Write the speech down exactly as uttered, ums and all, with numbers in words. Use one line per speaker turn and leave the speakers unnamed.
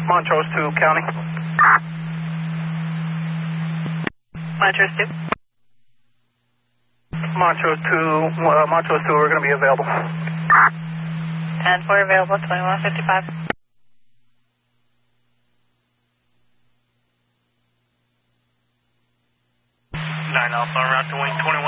Montrose two, County.
Montrose two.
Montrose two, uh, Montrose two, we're going to be available.
ten four available, twenty-one fifty-five.
nine Alpha, route to wing twenty-one.